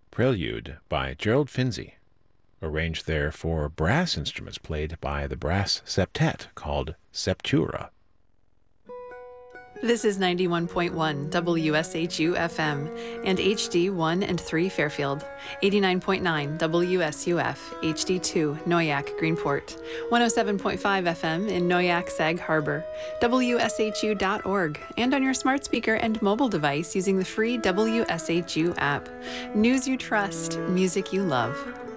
Prelude by Gerald Finzi, arranged there for brass instruments played by the brass septet called septura. This is 91.1 WSHU FM and HD 1 and 3 Fairfield, 89.9 WSUF HD 2 Noyak Greenport, 107.5 FM in Noyak Sag Harbor, WSHU.org, and on your smart speaker and mobile device using the free WSHU app. News you trust, music you love.